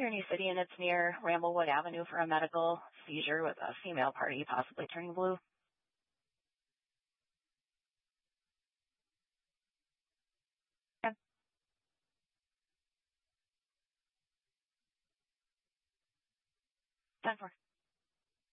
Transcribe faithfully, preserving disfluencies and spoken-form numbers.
near New City and it's near Ramblewood Avenue for a medical seizure with a female party possibly turning blue. Okay. ten four.